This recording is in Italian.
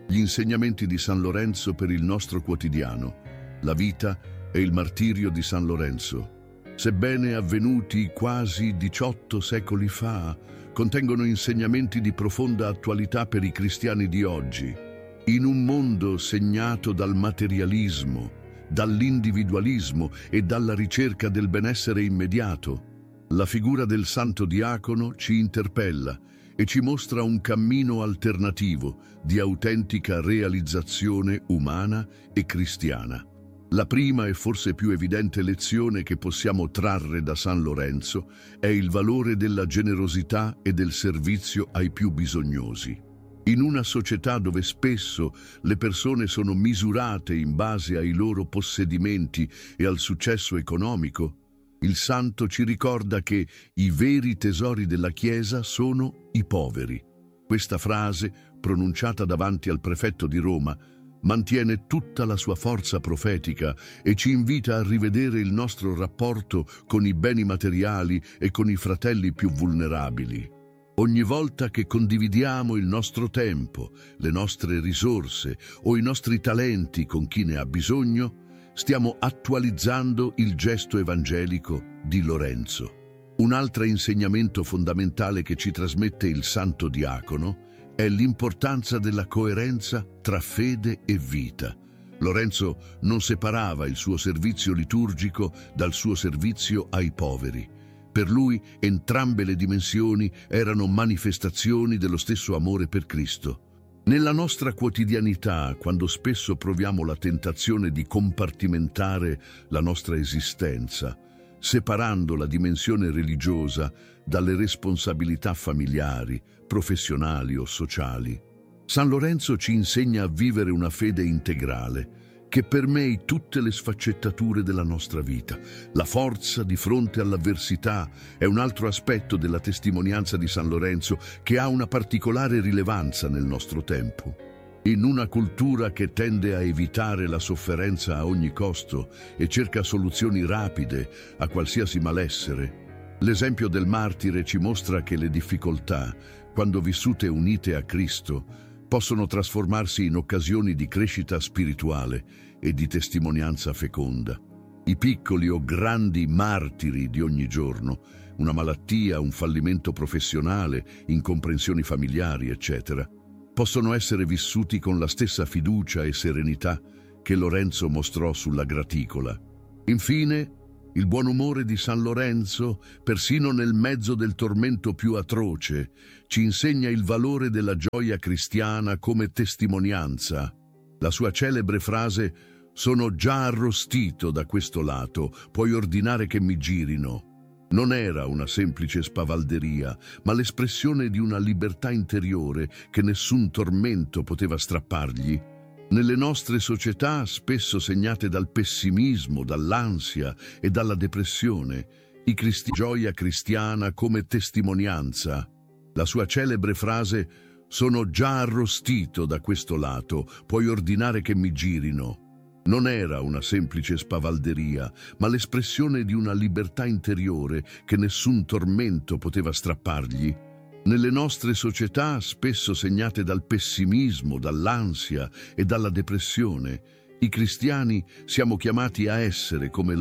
Gli insegnamenti di San Lorenzo per il nostro quotidiano, la vita e il martirio di San Lorenzo, sebbene avvenuti quasi 18 secoli fa, contengono insegnamenti di profonda attualità per i cristiani di oggi. In un mondo segnato dal materialismo, dall'individualismo e dalla ricerca del benessere immediato, la figura del santo diacono ci interpella e ci mostra un cammino alternativo di autentica realizzazione umana e cristiana. La prima e forse più evidente lezione che possiamo trarre da San Lorenzo è il valore della generosità e del servizio ai più bisognosi. In una società dove spesso le persone sono misurate in base ai loro possedimenti e al successo economico, il santo ci ricorda che i veri tesori della Chiesa sono i poveri. Questa frase, pronunciata davanti al prefetto di Roma, mantiene tutta la sua forza profetica e ci invita a rivedere il nostro rapporto con i beni materiali e con i fratelli più vulnerabili. Ogni volta che condividiamo il nostro tempo, le nostre risorse o i nostri talenti con chi ne ha bisogno, stiamo attualizzando il gesto evangelico di Lorenzo. Un altro insegnamento fondamentale che ci trasmette il santo diacono è l'importanza della coerenza tra fede e vita. Lorenzo non separava il suo servizio liturgico dal suo servizio ai poveri. Per lui entrambe le dimensioni erano manifestazioni dello stesso amore per Cristo. Nella nostra quotidianità, quando spesso proviamo la tentazione di compartimentare la nostra esistenza, separando la dimensione religiosa dalle responsabilità familiari, professionali o sociali, San Lorenzo ci insegna a vivere una fede integrale che permei tutte le sfaccettature della nostra vita. La forza di fronte all'avversità è un altro aspetto della testimonianza di San Lorenzo che ha una particolare rilevanza nel nostro tempo. In una cultura che tende a evitare la sofferenza a ogni costo e cerca soluzioni rapide a qualsiasi malessere, l'esempio del martire ci mostra che le difficoltà, quando vissute unite a Cristo, possono trasformarsi in occasioni di crescita spirituale e di testimonianza feconda. I piccoli o grandi martiri di ogni giorno, una malattia, un fallimento professionale, incomprensioni familiari, eccetera, possono essere vissuti con la stessa fiducia e serenità che Lorenzo mostrò sulla graticola. Infine, il buon umore di San Lorenzo, persino nel mezzo del tormento più atroce, ci insegna il valore della gioia cristiana come testimonianza. La sua celebre frase «Sono già arrostito da questo lato, puoi ordinare che mi girino» non era una semplice spavalderia, ma l'espressione di una libertà interiore che nessun tormento poteva strappargli. Nelle nostre società, spesso segnate dal pessimismo, dall'ansia e dalla depressione, gioia cristiana come testimonianza. La sua celebre frase «Sono già arrostito da questo lato, puoi ordinare che mi girino» non era una semplice spavalderia, ma l'espressione di una libertà interiore che nessun tormento poteva strappargli. Nelle nostre società, spesso segnate dal pessimismo, dall'ansia e dalla depressione, i cristiani siamo chiamati a essere come